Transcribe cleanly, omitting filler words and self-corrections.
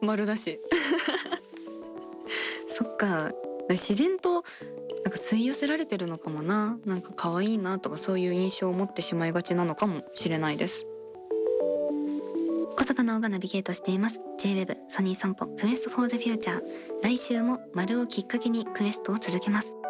丸だしそっか、自然となんか吸い寄せられてるのかもな。なんか可愛いなとかそういう印象を持ってしまいがちなのかもしれないです。小坂直がナビゲートしています J-WEB ソニー散歩クエストフォーザフューチャー。来週も丸をきっかけにクエストを続けます。